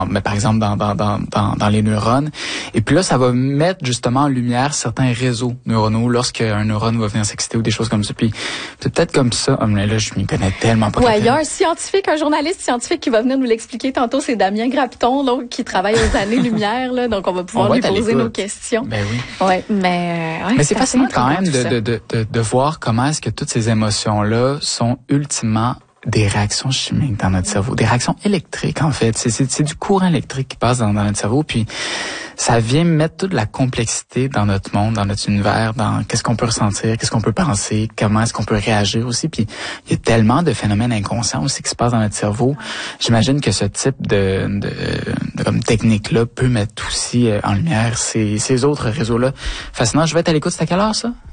mais par exemple dans les neurones. Et puis là, ça va mettre justement en lumière certains réseaux neuronaux lorsqu'un neurone va venir s'exciter ou des choses comme ça. Puis c'est peut-être comme ça. Mais là, je m'y connais tellement pas. Ouais, il y a un journaliste scientifique qui va venir nous l'expliquer tantôt. C'est Damien Grapton, là, qui travaille aux années-lumière. Là, donc on va pouvoir lui poser nos questions. Ben oui. Ouais, mais c'est fascinant quand même de voir comment est-ce que toutes ces émotions-là sont ultimement des réactions chimiques dans notre cerveau, des réactions électriques en fait. C'est du courant électrique qui passe dans notre cerveau, puis ça vient mettre toute la complexité dans notre monde, dans notre univers, dans qu'est-ce qu'on peut ressentir, qu'est-ce qu'on peut penser, comment est-ce qu'on peut réagir aussi. Puis il y a tellement de phénomènes inconscients aussi qui se passent dans notre cerveau. J'imagine que ce type de comme technique-là peut mettre aussi en lumière ces autres réseaux-là. Fascinant. Je vais être à l'écoute. C'est à quelle heure ça?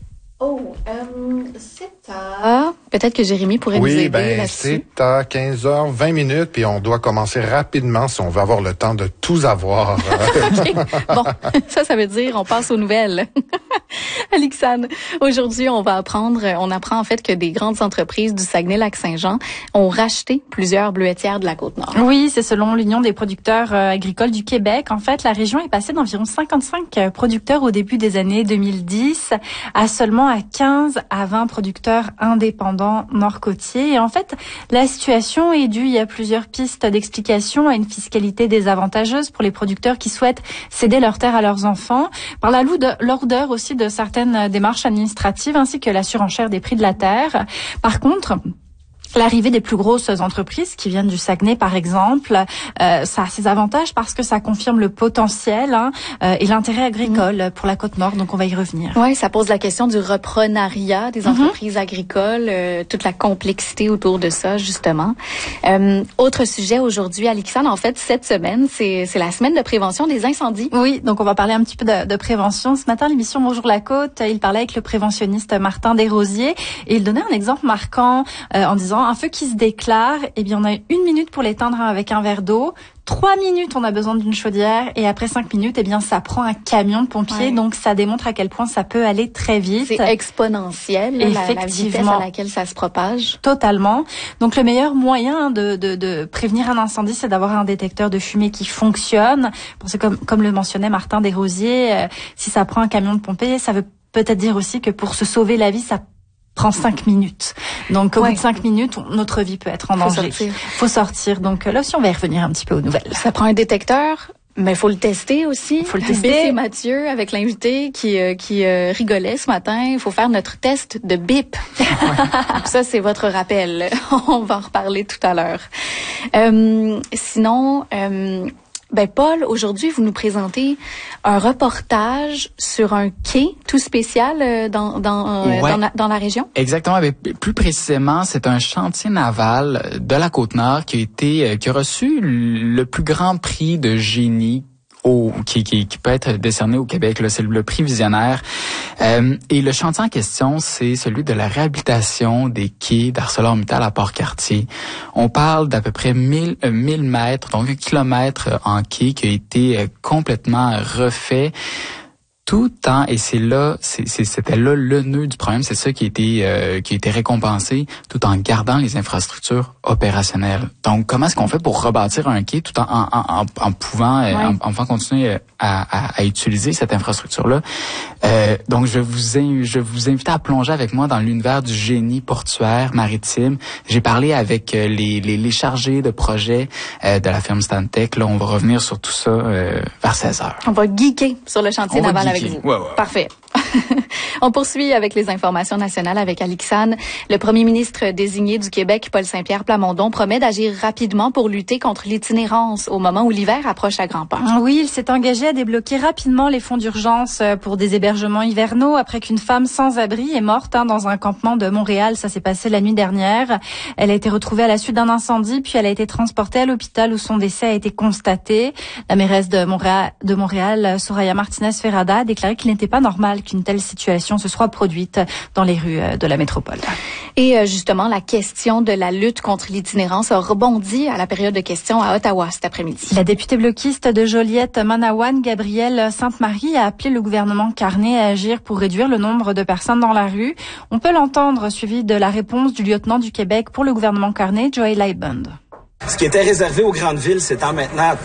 C'est à... Peut-être que Jérémy pourrait nous aider là-dessus. C'est à 15h20, puis on doit commencer rapidement si on veut avoir le temps de tout avoir. Okay. Bon, ça veut dire on passe aux nouvelles. Alexandre, aujourd'hui, on apprend en fait que des grandes entreprises du Saguenay-Lac-Saint-Jean ont racheté plusieurs bleuetières de la Côte-Nord. Oui, c'est selon l'Union des producteurs agricoles du Québec. En fait, la région est passée d'environ 55 producteurs au début des années 2010 à seulement à 15 à 20 producteurs indépendants nord-côtiers. Et en fait, la situation est due, il y a plusieurs pistes d'explication, à une fiscalité désavantageuse pour les producteurs qui souhaitent céder leurs terres à leurs enfants, par la lourdeur aussi de certaines démarches administratives, ainsi que la surenchère des prix de la terre. Par contre, l'arrivée des plus grosses entreprises qui viennent du Saguenay, par exemple, ça a ses avantages parce que ça confirme le potentiel et l'intérêt agricole pour la Côte-Nord. Donc, on va y revenir. Oui, ça pose la question du reprenariat des entreprises agricoles, toute la complexité autour de ça, justement. Autre sujet aujourd'hui, Alexandre, en fait, cette semaine, c'est la semaine de prévention des incendies. Oui, donc on va parler un petit peu de prévention. Ce matin, l'émission Bonjour la Côte, il parlait avec le préventionniste Martin Desrosiers et il donnait un exemple marquant en disant un feu qui se déclare, eh bien on a 1 minute pour l'éteindre avec un verre d'eau. 3 minutes, on a besoin d'une chaudière et après 5 minutes, eh bien, ça prend un camion de pompiers. Ouais. Donc, ça démontre à quel point ça peut aller très vite. C'est exponentiel, la vitesse à laquelle ça se propage. Totalement. Donc, le meilleur moyen de prévenir un incendie, c'est d'avoir un détecteur de fumée qui fonctionne. Parce que comme le mentionnait Martin Desrosiers, si ça prend un camion de pompiers, ça veut peut-être dire aussi que pour se sauver la vie, ça prend 5 minutes. Donc, au bout de 5 minutes, notre vie peut être en danger. Faut sortir. Donc, là aussi, on va y revenir un petit peu aux nouvelles. Ça prend un détecteur, mais faut le tester aussi. Faut le tester. C'est Mathieu, avec l'invité qui rigolait ce matin. Il faut faire notre test de bip. Ça, c'est votre rappel. On va en reparler tout à l'heure. Sinon... Paul, aujourd'hui, vous nous présentez un reportage sur un quai tout spécial dans la région. Exactement. Mais plus précisément, c'est un chantier naval de la Côte-Nord qui a reçu le plus grand prix de génie qui peut être décerné au Québec. Là, c'est le prix Visionnaire. Et le chantier en question, c'est celui de la réhabilitation des quais d'ArcelorMittal à Port-Cartier. On parle d'à peu près 1000 mètres, donc 1 kilomètre en quai qui a été complètement refait. Tout en, et c'était là le nœud du problème, c'est ça qui a été récompensé, tout en gardant les infrastructures opérationnelles. Donc, comment est-ce qu'on fait pour rebâtir un quai tout en pouvant continuer à utiliser cette infrastructure-là? Donc, je vous invite à plonger avec moi dans l'univers du génie portuaire maritime. J'ai parlé avec les chargés de projet de la firme Stantec. Là, on va revenir sur tout ça vers 16h. On va geeker sur le chantier naval avec vous. Ouais. Parfait. On poursuit avec les informations nationales avec Alexandre. Le premier ministre désigné du Québec, Paul Saint-Pierre Plamondon, promet d'agir rapidement pour lutter contre l'itinérance au moment où l'hiver approche à grands pas. Oui, il s'est engagé à débloquer rapidement les fonds d'urgence pour des hébergements hivernaux après qu'une femme sans abri est morte dans un campement de Montréal. Ça s'est passé la nuit dernière. Elle a été retrouvée à la suite d'un incendie, puis elle a été transportée à l'hôpital où son décès a été constaté. La mairesse de Montréal, Soraya Martinez-Ferrada, a déclaré qu'il n'était pas normal qu'une telle situation se soit produite dans les rues de la métropole. Et justement, la question de la lutte contre l'itinérance a rebondi à la période de questions à Ottawa cet après-midi. La députée bloquiste de Joliette-Manawan, Gabrielle Sainte-Marie, a appelé le gouvernement Carney à agir pour réduire le nombre de personnes dans la rue. On peut l'entendre, suivi de la réponse du lieutenant du Québec pour le gouvernement Carney, Joey Lightbund. Ce qui était réservé aux grandes villes s'étend maintenant